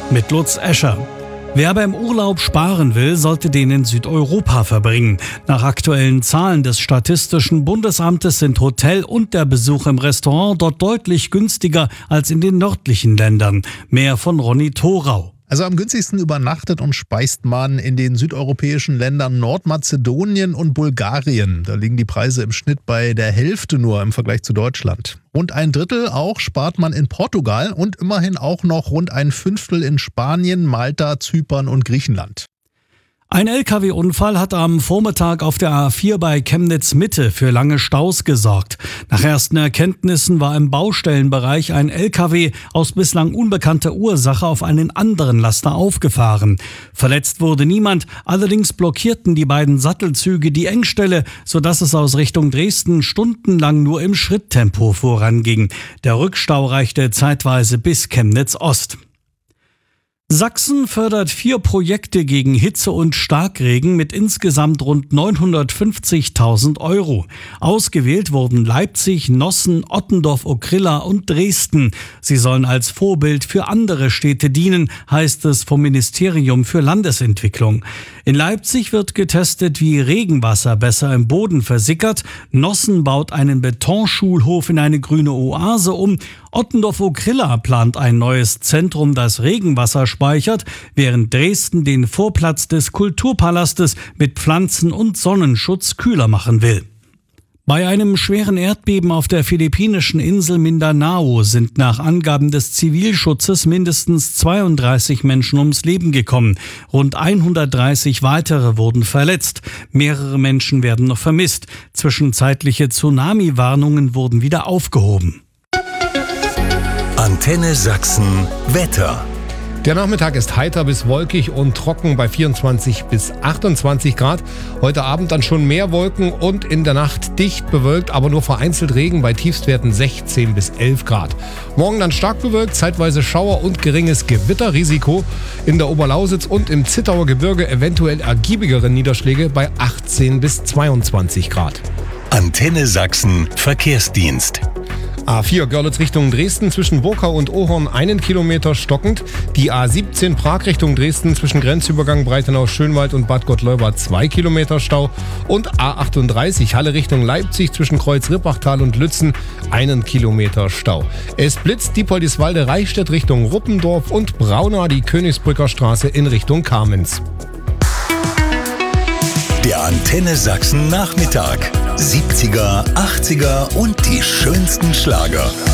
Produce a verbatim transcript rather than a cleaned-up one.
mit Lutz Escher. Wer beim Urlaub sparen will, sollte den in Südeuropa verbringen. Nach aktuellen Zahlen des Statistischen Bundesamtes sind Hotel und der Besuch im Restaurant dort deutlich günstiger als in den nördlichen Ländern. Mehr von Ronny Thorau. Also am günstigsten übernachtet und speist man in den südeuropäischen Ländern Nordmazedonien und Bulgarien. Da liegen die Preise im Schnitt bei der Hälfte nur im Vergleich zu Deutschland. Rund ein Drittel auch spart man in Portugal und immerhin auch noch rund ein Fünftel in Spanien, Malta, Zypern und Griechenland. Ein L K W-Unfall hat am Vormittag auf der A vier bei Chemnitz Mitte für lange Staus gesorgt. Nach ersten Erkenntnissen war im Baustellenbereich ein L K W aus bislang unbekannter Ursache auf einen anderen Laster aufgefahren. Verletzt wurde niemand, allerdings blockierten die beiden Sattelzüge die Engstelle, sodass es aus Richtung Dresden stundenlang nur im Schritttempo voranging. Der Rückstau reichte zeitweise bis Chemnitz Ost. Sachsen fördert vier Projekte gegen Hitze und Starkregen mit insgesamt rund neunhundertfünfzigtausend Euro. Ausgewählt wurden Leipzig, Nossen, Ottendorf, Okrilla und Dresden. Sie sollen als Vorbild für andere Städte dienen, heißt es vom Ministerium für Landesentwicklung. In Leipzig wird getestet, wie Regenwasser besser im Boden versickert. Nossen baut einen Betonschulhof in eine grüne Oase um. Ottendorf-Okrilla plant ein neues Zentrum, das Regenwasser speichert, während Dresden den Vorplatz des Kulturpalastes mit Pflanzen und Sonnenschutz kühler machen will. Bei einem schweren Erdbeben auf der philippinischen Insel Mindanao sind nach Angaben des Zivilschutzes mindestens zweiunddreißig Menschen ums Leben gekommen. Rund hundertdreißig weitere wurden verletzt. Mehrere Menschen werden noch vermisst. Zwischenzeitliche Tsunami-Warnungen wurden wieder aufgehoben. Antenne Sachsen Wetter. Der Nachmittag ist heiter bis wolkig und trocken bei vierundzwanzig bis achtundzwanzig Grad. Heute Abend dann schon mehr Wolken und in der Nacht dicht bewölkt, aber nur vereinzelt Regen bei Tiefstwerten sechzehn bis elf Grad. Morgen dann stark bewölkt, zeitweise Schauer und geringes Gewitterrisiko. In der Oberlausitz und im Zittauer Gebirge eventuell ergiebigere Niederschläge bei achtzehn bis zweiundzwanzig Grad. Antenne Sachsen Verkehrsdienst. A vier Görlitz Richtung Dresden zwischen Burkau und Ohorn einen Kilometer stockend. Die A siebzehn Prag Richtung Dresden zwischen Grenzübergang Breitenau-Schönwald und Bad Gottleuba zwei Kilometer Stau. Und A achtunddreißig Halle Richtung Leipzig zwischen Kreuz-Rippachtal und Lützen einen Kilometer Stau. Es blitzt Diepoldiswalde-Reichstätt Richtung Ruppendorf und Braunau die Königsbrücker Straße in Richtung Kamenz. Der Antenne Sachsen Nachmittag. siebziger, achtziger und die schönsten Schlager.